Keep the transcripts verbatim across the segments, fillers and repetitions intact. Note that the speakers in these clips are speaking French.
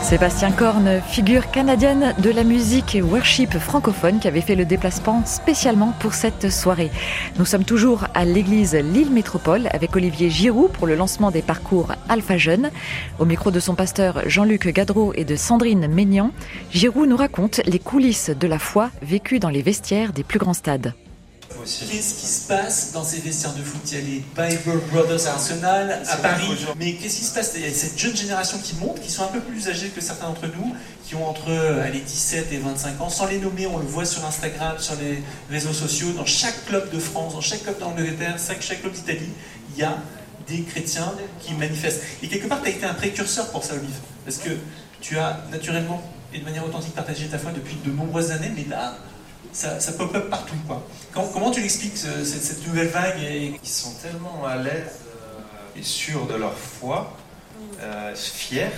Sébastien Korn, figure canadienne de la musique worship francophone qui avait fait le déplacement spécialement pour cette soirée. Nous sommes toujours à l'église Lille Métropole avec Olivier Giroux pour le lancement des parcours Alpha Jeunes. Au micro de son pasteur Jean-Luc Gadreau et de Sandrine Maignan, Giroux nous raconte les coulisses de la foi vécues dans les vestiaires des plus grands stades. Qu'est-ce qui se passe dans ces vestiaires de foot? Il y a les Bible Brothers à Arsenal, à Paris. Mais qu'est-ce qui se passe? Il y a cette jeune génération qui monte, qui sont un peu plus âgés que certains d'entre nous, qui ont entre allez, dix-sept et vingt-cinq ans. Sans les nommer, on le voit sur Instagram, sur les réseaux sociaux. Dans chaque club de France, dans chaque club d'Angleterre, chaque, chaque club d'Italie, il y a des chrétiens qui manifestent. Et quelque part, tu as été un précurseur pour ça, Olive. Parce que tu as naturellement et de manière authentique partagé ta foi depuis de nombreuses années, mais là, Ça, ça pop-up partout, quoi. Comment, comment tu l'expliques, ce, cette, cette nouvelle vague et... Ils sont tellement à l'aise euh, et sûrs de leur foi, euh, fiers,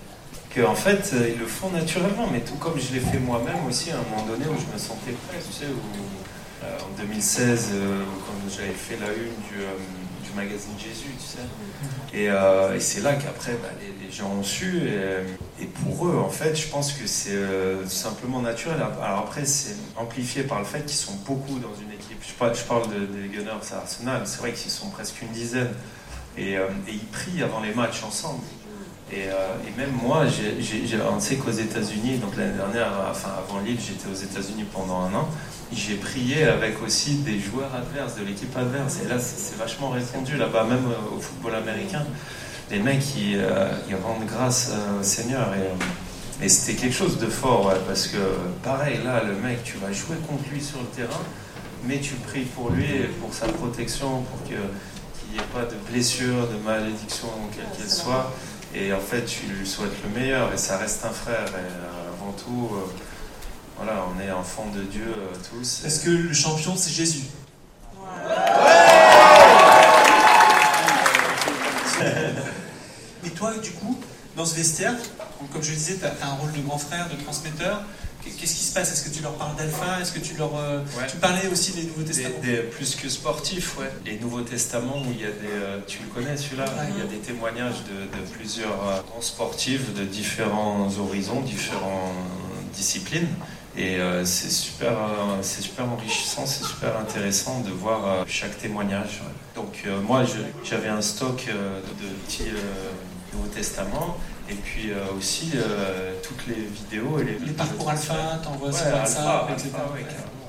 qu'en fait, euh, ils le font naturellement. Mais tout comme je l'ai fait moi-même aussi, à un moment donné où je me sentais prêt, tu sais, où, euh, en deux mille seize, euh, quand j'avais fait la une du, euh, du magazine Jésus, tu sais. Et, euh, et c'est là qu'après, bah, les, les gens ont su. Et, et pour eux, en fait, je pense que c'est euh, simplement naturel. Alors après, c'est amplifié par le fait qu'ils sont beaucoup dans une équipe. Je parle, je parle de, des Gunners à Arsenal. C'est vrai qu'ils sont presque une dizaine. Et, euh, et ils prient avant les matchs ensemble. Et, euh, et même moi, j'ai, j'ai, j'ai, on sait qu'aux États-Unis, donc l'année dernière, enfin avant Lille, j'étais aux États-Unis pendant un an. J'ai prié avec aussi des joueurs adverses, de l'équipe adverse. Et là, c'est, c'est vachement répandu là-bas, même au football américain. Les mecs, ils, euh, ils rendent grâce euh, au Seigneur. Et, et c'était quelque chose de fort, ouais, parce que pareil, là, le mec, tu vas jouer contre lui sur le terrain, mais tu pries pour lui, pour sa protection, pour que, qu'il n'y ait pas de blessure, de malédiction, quelle qu'elle soit. Et en fait, tu lui souhaites le meilleur, et ça reste un frère. Et euh, avant tout, euh, voilà, on est enfants de Dieu euh, tous. Est-ce que le champion, c'est Jésus? Ouais. Et toi, du coup, dans ce vestiaire, comme je le disais, tu as un rôle de grand frère, de transmetteur. Qu'est-ce qui se passe? Est-ce que tu leur parles d'Alpha? Est-ce que tu leur... Euh, ouais. Tu parlais aussi des Nouveaux Testaments? Des, des, plus que sportifs, ouais. Les Nouveaux Testaments, où il y a des... Euh, tu le connais, celui-là? Ouais. Il y a des témoignages de, de plusieurs euh, grands sportifs de différents horizons, différentes disciplines. Et euh, c'est, super, euh, c'est super enrichissant, c'est super intéressant de voir euh, chaque témoignage. Ouais. Donc euh, moi, je, j'avais un stock euh, de petits euh, Nouveaux Testaments. Et puis euh, aussi euh, toutes les vidéos et les, les parcours Alpha, t'envoies ouais, sur WhatsApp, et cetera. Ouais,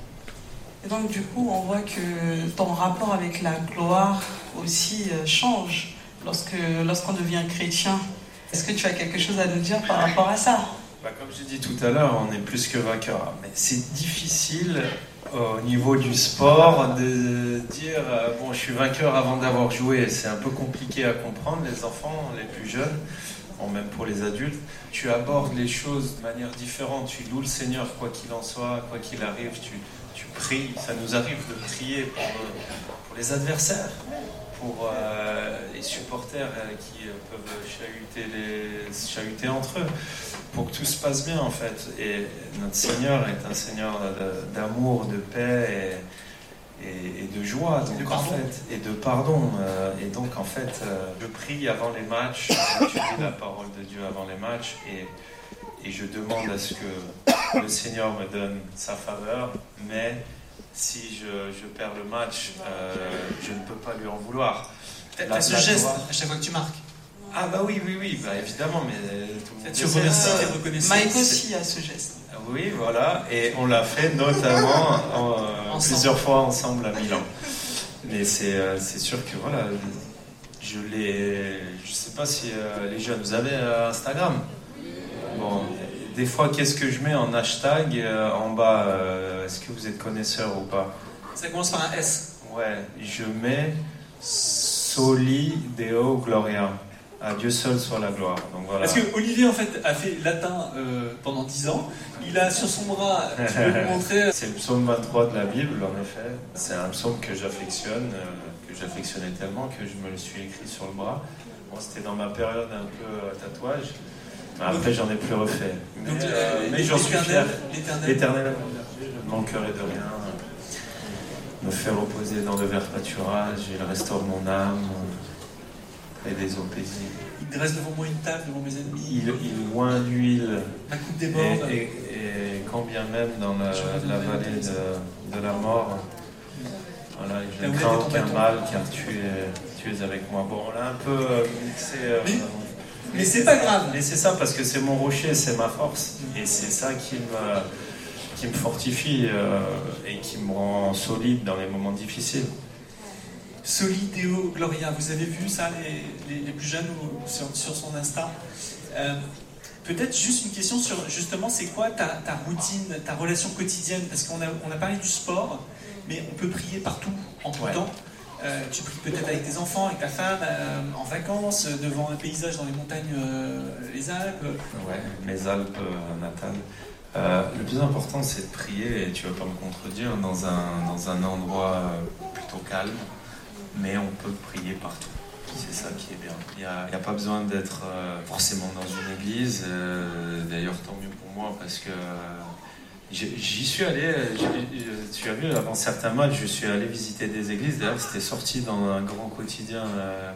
et donc du coup, on voit que ton rapport avec la gloire aussi euh, change lorsque, lorsqu'on devient chrétien. Est-ce que tu as quelque chose à nous dire par rapport à ça? Bah, comme j'ai dit tout à l'heure, on est plus que vainqueur. Mais c'est difficile euh, au niveau du sport de dire euh, bon, je suis vainqueur avant d'avoir joué. C'est un peu compliqué à comprendre, les enfants, les plus jeunes. Bon, même pour les adultes, tu abordes les choses de manière différente, tu loues le Seigneur quoi qu'il en soit, quoi qu'il arrive, tu, tu pries, ça nous arrive de prier pour, pour les adversaires, pour euh, les supporters euh, qui euh, peuvent chahuter, les, chahuter entre eux, pour que tout se passe bien en fait. Et notre Seigneur est un Seigneur de, d'amour, de paix et Et, et de joie, donc, de en fait, et de pardon. Euh, et donc, en fait, euh, je prie avant les matchs, j'étudie la parole de Dieu avant les matchs, et, et je demande à ce que le Seigneur me donne sa faveur, mais si je, je perds le match, euh, je ne peux pas lui en vouloir. T'as ce geste à chaque fois que tu marques? Ah bah oui, oui, oui, bah évidemment, mais tout le monde tu remercies, tu reconnaissance. Mike aussi a ce geste. Oui, voilà, et on l'a fait notamment en, plusieurs fois ensemble à Milan. Mais c'est, euh, c'est sûr que voilà, je l'ai, je sais pas si euh, les jeunes, vous avez euh, Instagram? Bon, des fois, qu'est-ce que je mets en hashtag euh, en bas? euh, Est-ce que vous êtes connaisseur ou pas? Ça commence par un S. Ouais, je mets Soli Deo Gloria. À Dieu seul soit la gloire. Donc, voilà. Parce que Olivier en fait a fait latin euh, pendant dix ans. Il a sur son bras, tu peux lui montrer. C'est le psaume vingt-trois de la Bible, en effet. C'est un psaume que j'affectionne, euh, que j'affectionnais tellement que je me le suis écrit sur le bras. Bon, c'était dans ma période un peu euh, tatouage. Mais après, j'en ai plus refait. Mais, donc, euh, mais j'en suis fier. L'éternel. L'éternel, je ne manquerai de rien. Me fait reposer dans le vert pâturage, il restaure mon âme. et des eaux paisibles. Il dresse devant moi une table, devant mes ennemis. Il, il oint l'huile. Ma coupe déborde. Et, et, et quand bien même dans la, la vallée de, de la mort, voilà, je ne crains aucun mal car tu es, tu es avec moi. Bon, on l'a un peu mixé. Euh, mais mais c'est pas grave. Mais c'est ça, parce que c'est mon rocher, c'est ma force. Et c'est ça qui me, qui me fortifie euh, et qui me rend solide dans les moments difficiles. Soli Deo Gloria, vous avez vu ça, les, les, les plus jeunes sur, sur son Insta. euh, Peut-être juste une question sur, justement, c'est quoi ta, ta routine, ta relation quotidienne? Parce qu'on a, on a parlé du sport, mais on peut prier partout, en tout ouais. temps. Euh, tu pries peut-être avec tes enfants, avec ta femme, euh, en vacances, devant un paysage dans les montagnes, euh, les Alpes. Ouais, mes Alpes euh, natales. Euh, le plus important, c'est de prier, et tu ne vas pas me contredire, dans un, dans un endroit plutôt calme. Mais on peut prier partout. C'est ça qui est bien. Il n'y a, a pas besoin d'être euh, forcément dans une église. Euh, d'ailleurs, tant mieux pour moi, parce que euh, j'y suis allé. Tu as vu, avant certains matchs, je suis allé visiter des églises. D'ailleurs, c'était sorti dans un grand quotidien. Euh,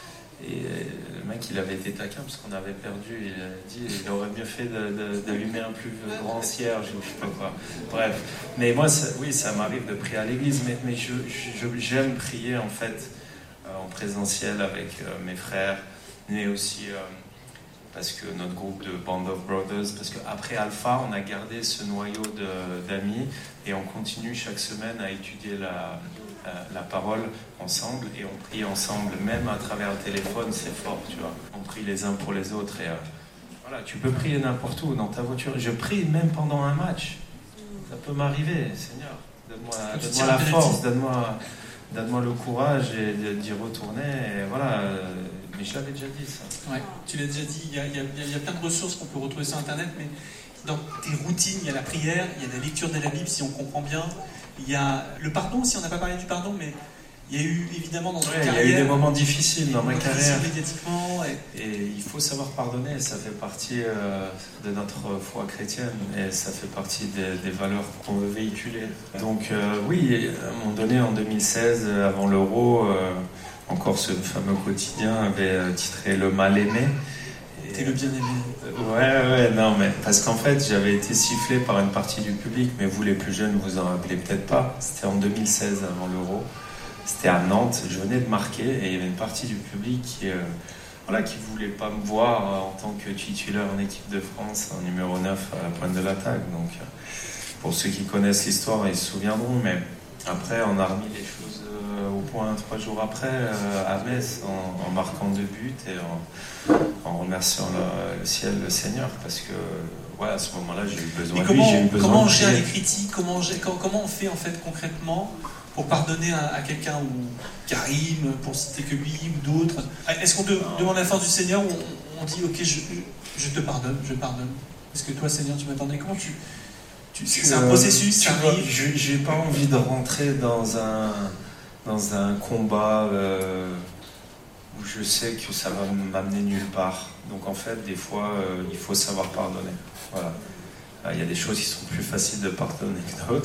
et le mec, il avait été taquin parce qu'on avait perdu. Il a dit il aurait mieux fait d'allumer un plus grand cierge, je sais pas quoi. Bref. Mais moi, ça, oui, ça m'arrive de prier à l'église, mais, mais je, je, j'aime prier en fait euh, en présentiel avec euh, mes frères, mais aussi euh, parce que notre groupe de Band of Brothers, parce qu'après Alpha, on a gardé ce noyau d'amis et on continue chaque semaine à étudier la. la parole ensemble et on prie ensemble, même à travers le téléphone, c'est fort, tu vois. On prie les uns pour les autres et euh, voilà, tu peux prier n'importe où, dans ta voiture. Je prie même pendant un match. Ça peut m'arriver, Seigneur. Donne-moi, donne-moi la force, donne-moi, donne-moi le courage et d'y retourner. Et voilà. Mais je l'avais déjà dit, ça. Ouais, tu l'as déjà dit. Il y a, il y a, il y a plein de ressources qu'on peut retrouver sur Internet, mais dans tes routines, il y a la prière, il y a la lecture de la Bible, si on comprend bien. Il y a le pardon aussi, on n'a pas parlé du pardon, mais il y a eu évidemment dans notre ouais, carrière... Il y a eu des moments difficiles dans ma carrière. Médiatiquement. Et... et il faut savoir pardonner, ça fait partie euh, de notre foi chrétienne et ça fait partie des, des valeurs qu'on veut véhiculer. Donc euh, oui, à un moment donné, en deux mille seize, avant l'Euro, euh, encore ce fameux quotidien avait titré « Le mal-aimé ». T'es le bien-aimé. Ouais, ouais, non, mais parce qu'en fait, j'avais été sifflé par une partie du public, mais vous, les plus jeunes, vous en rappelez peut-être pas. C'était en deux mille seize, avant l'Euro. C'était à Nantes. Je venais de marquer et il y avait une partie du public qui, euh, voilà, qui voulait pas me voir en tant que titulaire en équipe de France, en numéro neuf à la pointe de l'attaque. Donc, euh, pour ceux qui connaissent l'histoire, ils se souviendront. Mais après, on a remis les choses euh, au point trois jours après euh, à Metz, en, en marquant deux buts et en, en remerciant le, le ciel, le Seigneur, parce que ouais, à ce moment-là, j'ai eu besoin de lui, j'ai eu besoin comment de on gère les critiques, comment, comment on fait en fait concrètement pour pardonner à, à quelqu'un, ou Karim, pour citer que lui, ou d'autres? Est-ce qu'on de, demande la force du Seigneur, ou on, on dit ok, je, je te pardonne, je pardonne? Est-ce que toi, Seigneur, tu m'attendais? Comment tu, tu c'est un processus, ça arrive? Je j'ai pas envie de rentrer dans un dans un combat euh, où je sais que ça va m'amener nulle part. Donc en fait, des fois, euh, il faut savoir pardonner. Voilà. Il y a des choses qui sont plus faciles de pardonner que d'autres.